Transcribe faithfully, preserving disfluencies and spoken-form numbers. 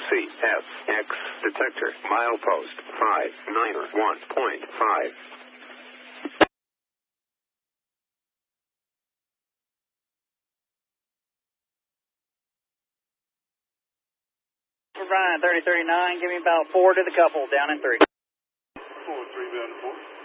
C S X detector milepost five nine one point five. Brian, thirty thirty-nine, give me about four to the couple, down in three. Four, three, down to four.